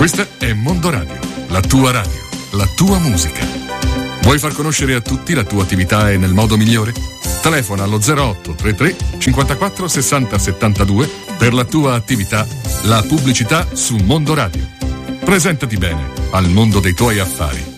Questa è Mondo Radio, la tua musica. Vuoi far conoscere a tutti la tua attività e nel modo migliore? Telefona allo 0833 54 60 72 per la tua attività, la pubblicità su Mondo Radio. Presentati bene al mondo dei tuoi affari.